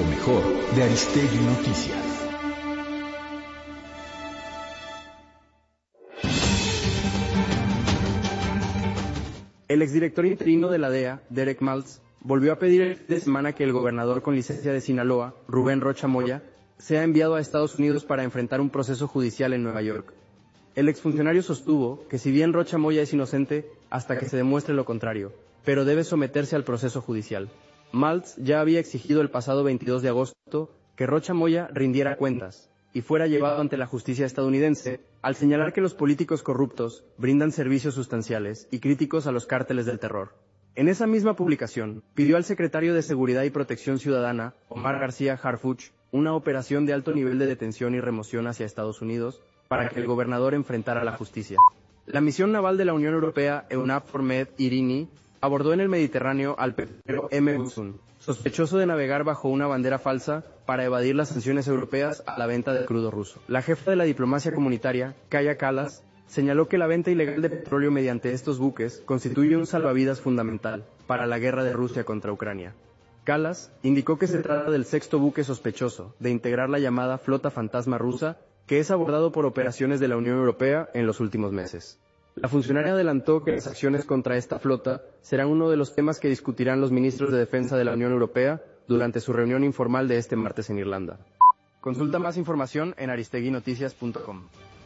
lo mejor de Aristegui Noticias. El exdirector interino de la DEA, Derek Maltz, volvió a pedir el fin de semana que el gobernador con licencia de Sinaloa, Rubén Rocha Moya, sea enviado a Estados Unidos para enfrentar un proceso judicial en Nueva York. El exfuncionario sostuvo que si bien Rocha Moya es inocente hasta que se demuestre lo contrario, pero debe someterse al proceso judicial. Maltz ya había exigido el pasado 22 de agosto que Rocha Moya rindiera cuentas y fuera llevado ante la justicia estadounidense al señalar que los políticos corruptos brindan servicios sustanciales y críticos a los cárteles del terror. En esa misma publicación, pidió al secretario de Seguridad y Protección Ciudadana, Omar García Harfuch, una operación de alto nivel de detención y remoción hacia Estados Unidos para que el gobernador enfrentara la justicia. La misión naval de la Unión Europea, EUNAVFOR Med Irini, abordó en el Mediterráneo al petrolero M. Guzun, sospechoso de navegar bajo una bandera falsa para evadir las sanciones europeas a la venta de crudo ruso. La jefa de la diplomacia comunitaria, Kaja Kallas, señaló que la venta ilegal de petróleo mediante estos buques constituye un salvavidas fundamental para la guerra de Rusia contra Ucrania. Kallas indicó que se trata del sexto buque sospechoso de integrar la llamada flota fantasma rusa, que es abordado por operaciones de la Unión Europea en los últimos meses. La funcionaria adelantó que las acciones contra esta flota serán uno de los temas que discutirán los ministros de Defensa de la Unión Europea durante su reunión informal de este martes en Irlanda. Consulta más información en aristeguinoticias.com.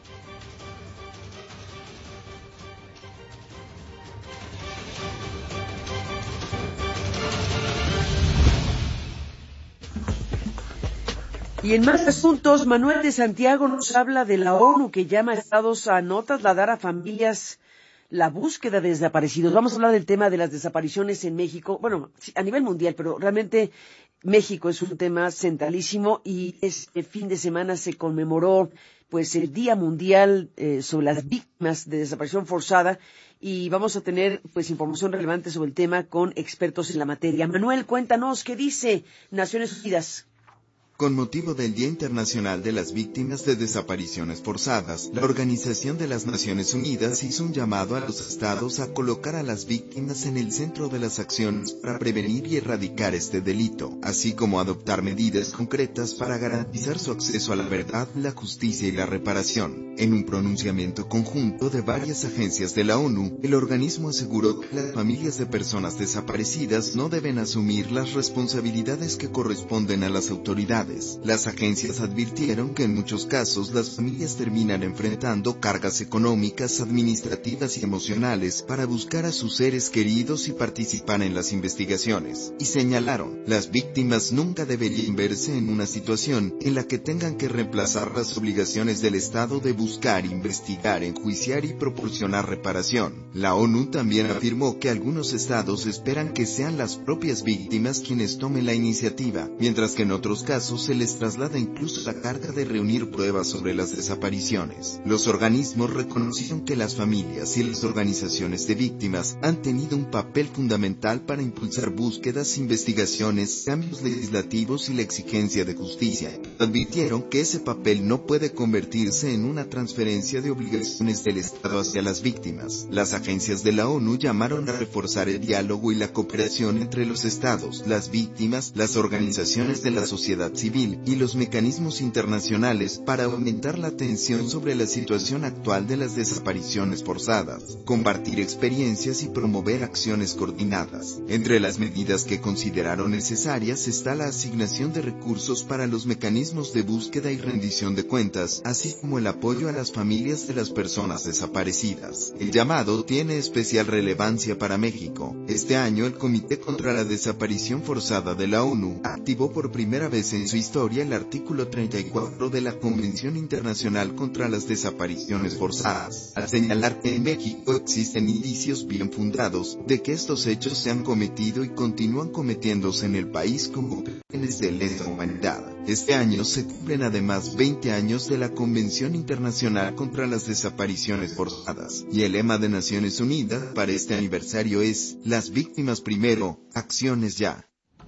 Y en más asuntos, Manuel de Santiago nos habla de la ONU que llama a estados a no trasladar a familias la búsqueda de desaparecidos. Vamos a hablar del tema de las desapariciones en México, bueno, a nivel mundial, pero realmente México es un tema centralísimo y este fin de semana se conmemoró pues el Día Mundial sobre las víctimas de desaparición forzada y vamos a tener pues información relevante sobre el tema con expertos en la materia. Manuel, cuéntanos, ¿qué dice Naciones Unidas? Con motivo del Día Internacional de las Víctimas de Desapariciones Forzadas, la Organización de las Naciones Unidas hizo un llamado a los estados a colocar a las víctimas en el centro de las acciones para prevenir y erradicar este delito, así como adoptar medidas concretas para garantizar su acceso a la verdad, la justicia y la reparación. En un pronunciamiento conjunto de varias agencias de la ONU, el organismo aseguró que las familias de personas desaparecidas no deben asumir las responsabilidades que corresponden a las autoridades. Las agencias advirtieron que en muchos casos las familias terminan enfrentando cargas económicas, administrativas y emocionales para buscar a sus seres queridos y participar en las investigaciones. Y señalaron, las víctimas nunca deberían verse en una situación en la que tengan que reemplazar las obligaciones del Estado de buscar, investigar, enjuiciar y proporcionar reparación. La ONU también afirmó que algunos estados esperan que sean las propias víctimas quienes tomen la iniciativa, mientras que en otros casos se les traslada incluso la carga de reunir pruebas sobre las desapariciones. Los organismos reconocieron que las familias y las organizaciones de víctimas han tenido un papel fundamental para impulsar búsquedas, investigaciones, cambios legislativos y la exigencia de justicia. Advirtieron que ese papel no puede convertirse en una transferencia de obligaciones del Estado hacia las víctimas. Las agencias de la ONU llamaron a reforzar el diálogo y la cooperación entre los estados, las víctimas, las organizaciones de la sociedad civil y los mecanismos internacionales para aumentar la atención sobre la situación actual de las desapariciones forzadas, compartir experiencias y promover acciones coordinadas. Entre las medidas que consideraron necesarias está la asignación de recursos para los mecanismos de búsqueda y rendición de cuentas, así como el apoyo a las familias de las personas desaparecidas. El llamado tiene especial relevancia para México. Este año el Comité contra la Desaparición Forzada de la ONU activó por primera vez en su historia el artículo 34 de la Convención Internacional contra las Desapariciones Forzadas, al señalar que en México existen indicios bien fundados de que estos hechos se han cometido y continúan cometiéndose en el país como crímenes de lesa humanidad. Este año se cumplen además 20 años de la Convención Internacional contra las Desapariciones Forzadas, y el lema de Naciones Unidas para este aniversario es: las víctimas primero, acciones ya.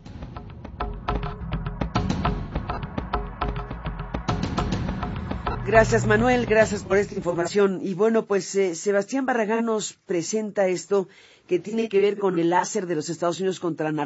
Gracias, Manuel, gracias por esta información. Y bueno, pues Sebastián Barragán nos presenta esto que tiene que ver con el láser de los Estados Unidos contra